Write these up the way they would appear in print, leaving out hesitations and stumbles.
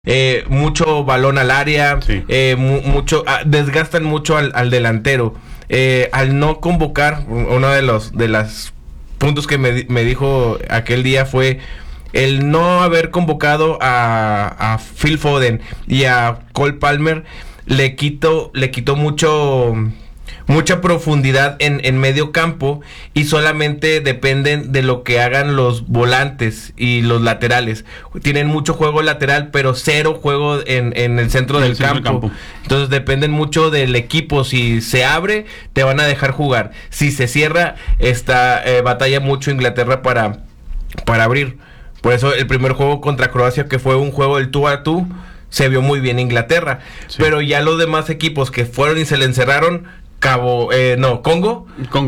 mucho balón al área, Sí. desgastan mucho al delantero. Al no convocar, uno de los puntos que me dijo aquel día fue el no haber convocado a Phil Foden y a Cole Palmer. Le quitó mucha profundidad en medio campo, y solamente dependen de lo que hagan los volantes y los laterales. Tienen mucho juego lateral, pero cero juego en el centro del campo. Entonces dependen mucho del equipo. Si se abre, te van a dejar jugar. Si se cierra, batalla mucho Inglaterra para abrir. Por eso el primer juego contra Croacia, que fue un juego del tú a tú, se vio muy bien Inglaterra. Sí. Pero ya los demás equipos que fueron y se le encerraron, Congo.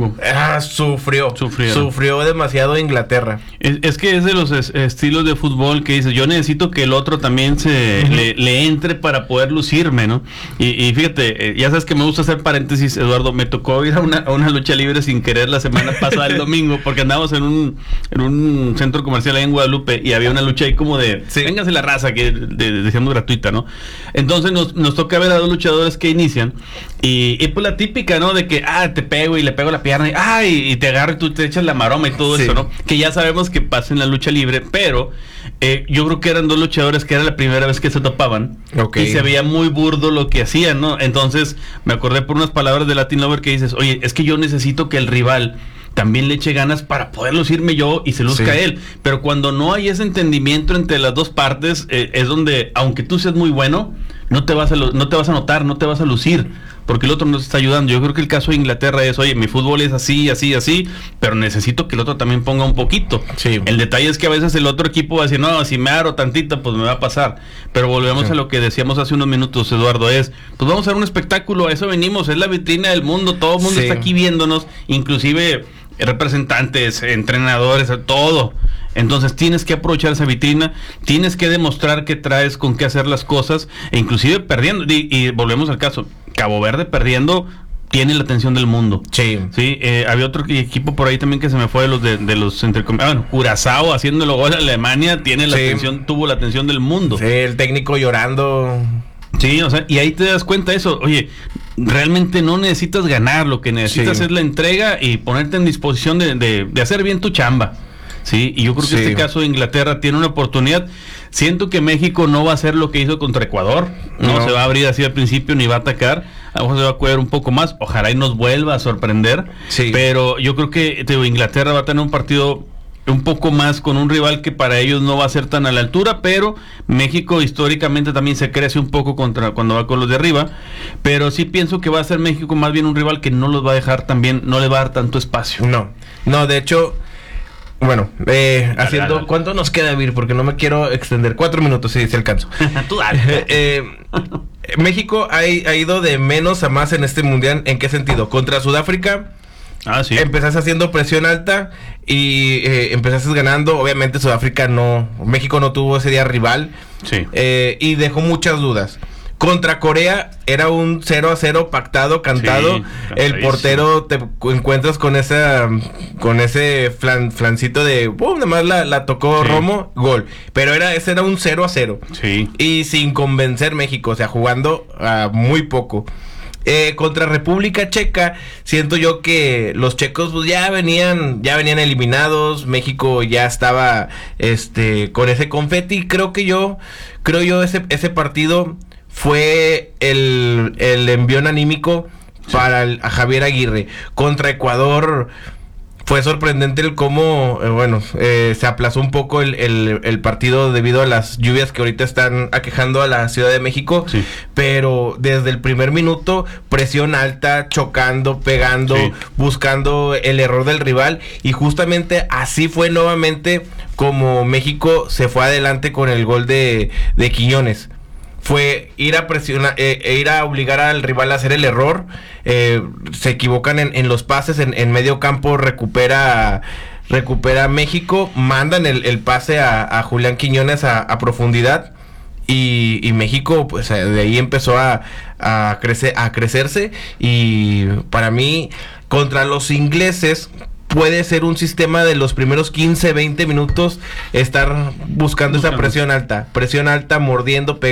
Sufrió demasiado Inglaterra. Es que es de los estilos de fútbol que dices, yo necesito que el otro también le entre para poder lucirme, ¿no? Y fíjate, ya sabes que me gusta hacer paréntesis, Eduardo. Me tocó ir a una lucha libre sin querer la semana pasada, el domingo, porque andábamos en un centro comercial ahí en Guadalupe, y había una lucha ahí como de, sí, véngase la raza, que decíamos gratuita, ¿no? Entonces nos toca ver a dos luchadores que inician, y pues la típica, ¿no? De que, te pego y le pego la pierna, y te agarro y tú te echas la maroma y todo, sí, eso, ¿no? Que ya sabemos que pasa en la lucha libre, pero yo creo que eran dos luchadores que era la primera vez que se topaban. Okay. Y se veía muy burdo lo que hacían, ¿no? Entonces me acordé por unas palabras de Latin Lover que dices, oye, es que yo necesito que el rival también le eche ganas para poder lucirme yo y se luzca, sí, él. Pero cuando no hay ese entendimiento entre las dos partes, es donde, aunque tú seas muy bueno, no te vas a notar, no te vas a lucir, porque el otro no te está ayudando. Yo creo que el caso de Inglaterra es, oye, mi fútbol es así, pero necesito que el otro también ponga un poquito. Sí. El detalle es que a veces el otro equipo va a decir, no, si me aro tantito, pues me va a pasar. Pero volvemos, sí, a lo que decíamos hace unos minutos, Eduardo, pues vamos a hacer un espectáculo, a eso venimos, es la vitrina del mundo, todo el mundo, sí, está aquí viéndonos, inclusive representantes, entrenadores, todo. Entonces tienes que aprovechar esa vitrina, tienes que demostrar que traes con qué hacer las cosas, e inclusive perdiendo, y volvemos al caso, Cabo Verde perdiendo tiene la atención del mundo. Sí. Sí, había otro equipo por ahí también que se me fue de los Curazao haciéndolo gol a Alemania, tuvo la atención del mundo. Sí, el técnico llorando. Sí, o sea, y ahí te das cuenta de eso. Oye, realmente no necesitas ganar, lo que necesitas, sí, es la entrega y ponerte en disposición de hacer bien tu chamba. Sí, y yo creo que, sí, este caso de Inglaterra tiene una oportunidad. Siento que México no va a hacer lo que hizo contra Ecuador, no se va a abrir así al principio ni va a atacar, a lo mejor se va a cuidar un poco más, ojalá y nos vuelva a sorprender, sí, pero yo creo que Inglaterra va a tener un partido un poco más con un rival que para ellos no va a ser tan a la altura, pero México históricamente también se crece un poco cuando va con los de arriba, pero sí pienso que va a ser México más bien un rival que no los va a dejar también, no le va a dar tanto espacio. No, de hecho, bueno, dale. ¿Cuánto nos queda, Vir? Porque no me quiero extender. 4 minutos, si alcanzo. Tú dale. México ha ido de menos a más en este mundial. ¿En qué sentido? Contra Sudáfrica, sí, empezaste haciendo presión alta y empezaste ganando. Obviamente México no tuvo ese día rival, sí, y dejó muchas dudas. Contra Corea era un 0-0 pactado, cantado. Sí, el portero te encuentras con ese flancito de nada más la tocó, sí, Romo, gol. Pero ese era un 0-0. Sí. Y sin convencer México, o sea, jugando muy poco. Contra República Checa, siento yo que los checos pues ya venían eliminados. México ya estaba con ese confeti. Creo yo ese partido fue el envión anímico, sí, para a Javier Aguirre. Contra Ecuador fue sorprendente el cómo se aplazó un poco el partido debido a las lluvias que ahorita están aquejando a la Ciudad de México, sí, pero desde el primer minuto presión alta, chocando, pegando, sí, buscando el error del rival, y justamente así fue nuevamente como México se fue adelante con el gol de Quiñones. Fue ir a presionar, ir a obligar al rival a hacer el error. Se equivocan en los pases, en medio campo recupera México, mandan el pase a Julián Quiñones a profundidad, y México pues de ahí empezó a crecerse. Y para mí, contra los ingleses, puede ser un sistema de los primeros 15, 20 minutos estar buscando esa presión alta, mordiendo,